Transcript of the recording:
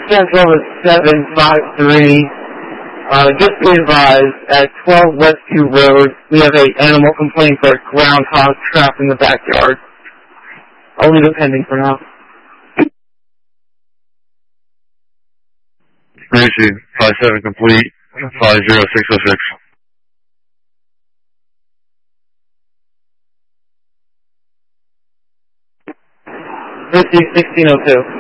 Central is 753. Just be advised, at 12 Westview Road, we have an animal complaint for a groundhog trapped in the backyard. I'll leave it pending for now. Gracie, 57 complete, 50606. 1602.